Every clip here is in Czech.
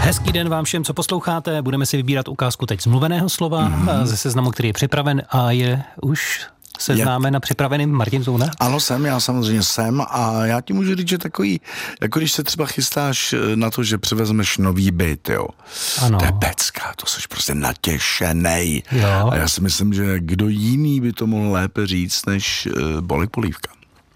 Hezký den vám všem, co posloucháte. Budeme si vybírat ukázku teď z mluveného slova ze seznamu, který je připraven a je už seznámen a připravený Martin Zouna. Ano, já samozřejmě jsem a já ti můžu říct, že takový, jako když se třeba chystáš na to, že přivezmeš nový byt, jo. Ano. To je pecka, to jsi prostě natěšenej. Jo. A já si myslím, že kdo jiný by to mohl lépe říct, než Bolik Polívka.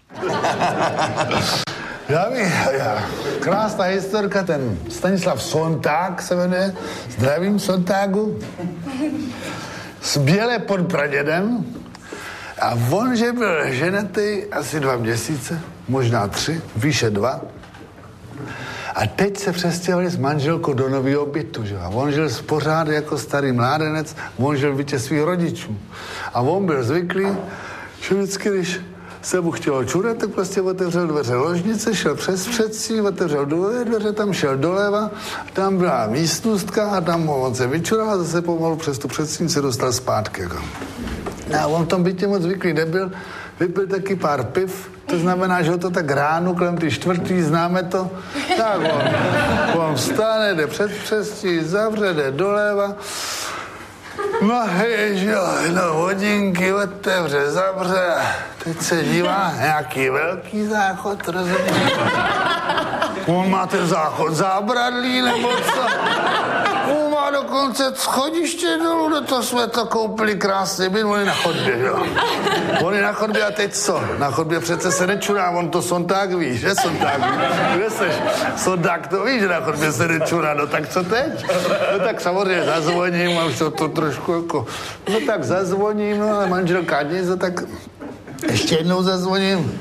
Krásná historka, ten Stanislav Sonták se jmenuje, zdravím Sontágu, z Bělé pod Pradědem a on, že byl ženatý asi 2 měsíce, možná 3, výše 2 a teď se přestěhovali s manželkou do nového bytu, že? A on žil pořád jako starý mládenec, on žil v bytě svých rodičů a on byl zvyklý, že vždycky, když se mu chtělo čurat, tak prostě otevřel dveře ložnice, šel přes předsí, otevřel dveře, tam šel doleva, tam byla místnostka a tam on se vyčural a zase pomalu přes tu předsí se dostal zpátky. A on v tom bytě moc zvyklý nebyl, vypil taky pár piv, to znamená, že ho to tak ráno, kolem ty 4. známe to, tak on vstane, jde před předsí, zavře, jde doleva, no hodinky otevře, zavře, teď se dívá, nějaký velký záchod, rozumíš? On má ten záchod zábradlí, nebo co? On má dokonce schodiště dolů, do toho jsme to koupili krásně, byt, on je na chodbě, jo? On je na chodbě a teď co? Na chodbě přece se nečurá, on to Sonták ví, že Sonták ví? Kde seš? Sonták to ví, že na chodbě se nečurá, no tak co teď? No tak samozřejmě zazvoním a už to trošku jako, no tak zazvoním, no ale manželka nic, tak ještě jednou zazvoním.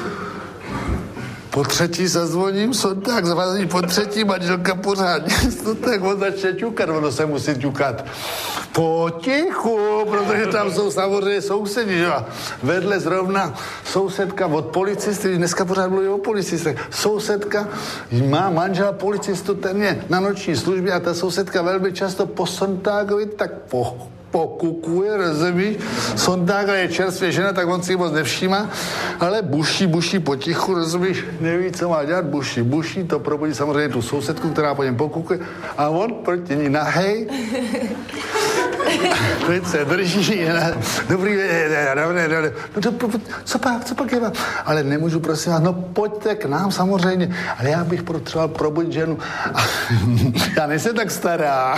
Po 3. zazvoním, Sonták zvazní po 3. manželka pořád nic, no tak on začne ťukat, ono se musí ťukat potichu, protože tam jsou samozřejmě sousedi, že? Vedle zrovna sousedka od policisty, dneska pořád mluví o policistech, sousedka má manžela policistu, ten je na noční službě a ta sousedka velmi často po Sontákovi tak pokukuje, rozumíš? Sontága je čerstvě žena, tak on si moc nevšímá, ale buší potichu, rozumíš? Neví, co má dělat, buší, to probudí samozřejmě tu sousedku, která po něm pokukuje a on proti ní nahej. Teď se drží, dobrý, no co pak je vám? Ale nemůžu, prosím vás, no pojďte k nám samozřejmě, ale já bych potřeboval probudit ženu. Já nejsem tak stará.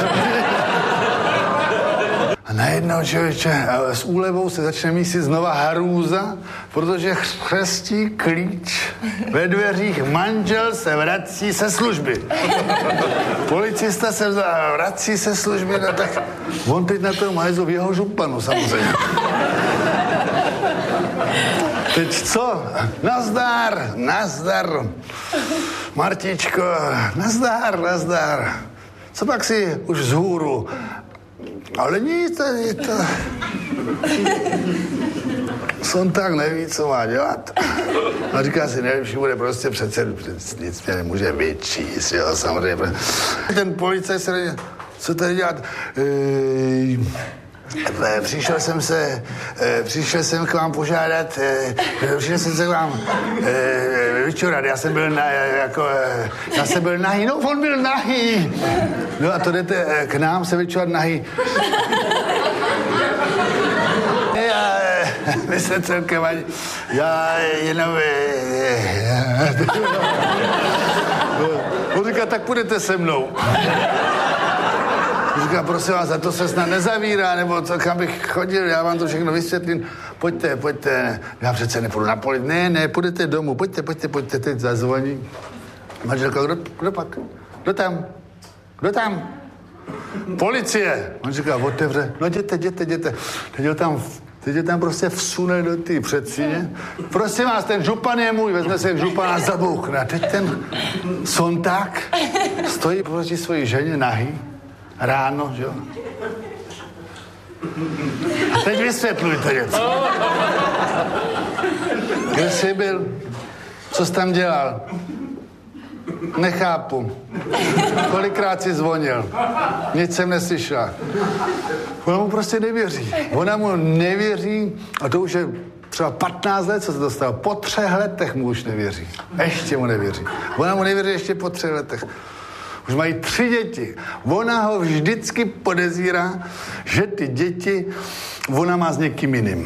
A najednou, člověče, s úlevou se začne mísit znova hrůza, protože chřestí klíč ve dveřích. Manžel se vrací se služby. Policista se vrací se služby, no tak on teď na tom hajzl v jeho županu, samozřejmě. Teď co? Nazdar. Martičko, nazdar. Co pak si už vzhůru? Ale nic, je to... Sonták neví, co má dělat. A říká si, nejlepší bude prostě přece nic mě nemůže vyčíst, jo, samozřejmě. Ten policajt se co tady dělat? Přišel jsem k vám požádat, přišel jsem se k vám vyčurat, já jsem byl nahý, no on byl nahý. No a to jdete k nám se vyčurat nahý. My jsme celkem ani, já jenom... On říká, tak půjdete se mnou. Říká, prosím vás, za to se snad nezavírá, nebo co, kam bych chodil, já vám to všechno vysvětlím. Pojďte, já přece nepůjdu na poli. Ne, půjdete domů, pojďte, teď zazvoní. Manželka, kdo pak? Kdo tam? Policie. On říká, otevře, no jděte. Teď ho tam prostě vsune do té předsíně. Prosím vás, ten župan je můj, vezme se župana za bouchne. A teď ten Sonták stojí proti svojí ženě nahý. Ráno, že jo? A teď vysvětlujte něco. Kde jsi byl? Co jsi tam dělal? Nechápu. Kolikrát jsi zvonil? Nic jsem neslyšela. Ona mu prostě nevěří. Ona mu nevěří a to už je třeba 15 let, co se dostal. Po 3 letech mu už nevěří. Ještě mu nevěří. Ona mu nevěří ještě po 3 letech. už mají 3 děti. Ona ho vždycky podezírá, že ty děti ona má s někým jiným.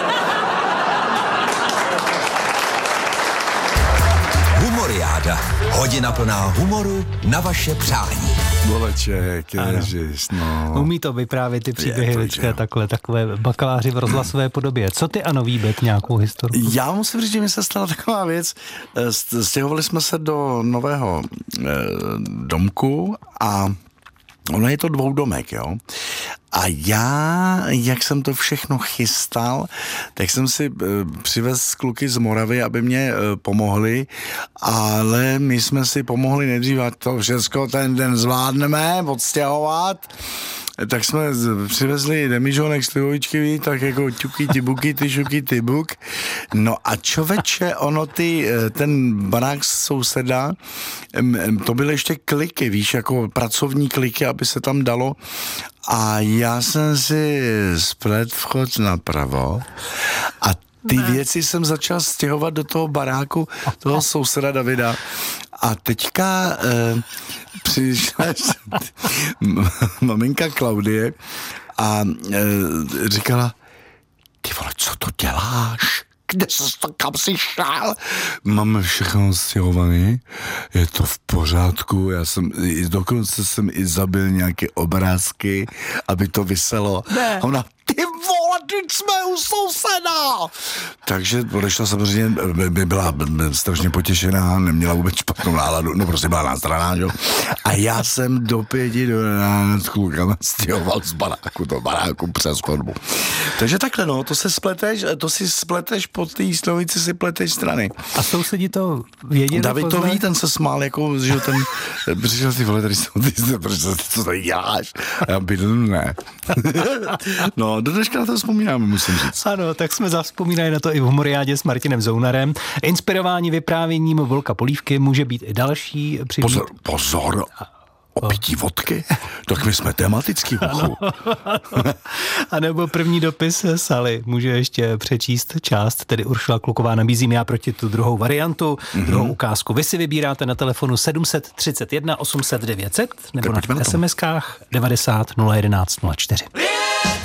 Humoriáda. Hodina plná humoru na vaše přání. Boleček, ježiš, no. Umí to vyprávět ty příběhy lidské takové bakaláři v rozhlasové podobě. Co ty, Ano, Výbet, nějakou historii? Já musím říct, že mi se stala taková věc. Stěhovali jsme se do nového domku a ono je to 2domek, jo. A já, jak jsem to všechno chystal, tak jsem si přivez kluky z Moravy, aby mě pomohli, ale my jsme si pomohli nejdřív, a to všechno ten den zvládneme odstěhovat. Tak jsme přivezli demižonek slivovičky, tak jako ťuky, ty buky, ty šuky, ty buk. No a čověče, ono ten barák souseda, to byly ještě kliky, víš, jako pracovní kliky, aby se tam dalo. A já jsem si splet vchod napravo a ty věci jsem začal stěhovat do toho baráku toho souseda Davida. A teďka přišla maminka Klaudie a říkala, ty vole, co to děláš? Kde jsi to, kam jsi šel? Máme všechno stěhovaný, je to v pořádku, dokonce jsem i zabil nějaké obrázky, aby to viselo. Ne. A ona, ty vole, teď jsme u souseda! Takže odešla samozřejmě, byla strašně potěšená, neměla vůbec špatnou náladu, no prostě byla nástraná, jo. A já jsem do 5 do rána s klukama stěhoval z baráku přes chodbu. Takže takhle, no, to si spleteš po té slovici, si pleteš strany. A sousedi to věděli? David to ví, ten se smál, jako, že ten přišel ty vole, tady jsou co tady děláš? A já bydl, ne. No, do dneška na to vzpomínáme, musím říct. Ano, tak jsme zavzpomínali na to i v Humoriádě s Martinem Zounarem. Inspirování vyprávěním Volka Polívky může být i další příběh. Pozor. O pití vodky? Tak my jsme tematický, hochu. A nebo první dopis Sally může ještě přečíst část, tedy Uršula Kluková nabízím já proti tu druhou variantu, druhou ukázku. Vy si vybíráte na telefonu 731 800 900 nebo na SMS-kách 90 011 04.